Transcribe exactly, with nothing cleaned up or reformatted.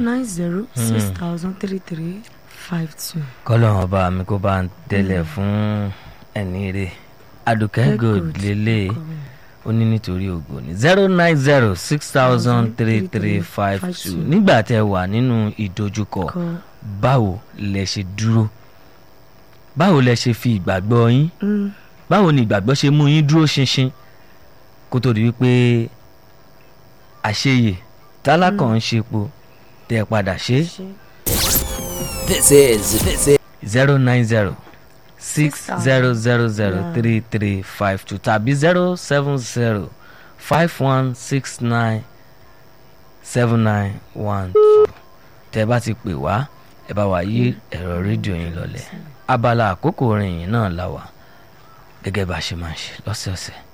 nine zero six thousand three three five two. kọ́lọ́run ọba mi kó bá ń tẹ́lẹ̀ fún ẹni rẹ̀ Àdùkẹ́ Gold lélẹ̀ ó ní nítorí ògo ní zero nine zero six thousand three three five two. nígbà tẹ́ wà nínú ìdojúkọ báwo lẹ ṣe dúró, báwo lẹ ṣe fi ìgbàgbọ́ yín, báwo ni ìgbàgbọ́ ṣe mú yín dúró ṣinṣin kó tó di wípé àṣeyè tálákàn ń ṣepo tẹ́ padà ṣe. This is this is zero nine zero six zero zero zero three three five two tàbí zero seven zero five one six nine seven nine one two. tẹ́ bá ti pè wá ẹ bá wa yí ẹ̀rọ rédíò yín lọlẹ̀. abala àkókò orin yìí náà la wà gẹ́gẹ́ bá a ṣe máa ń ṣe lọ́sẹ̀ọ̀sẹ̀.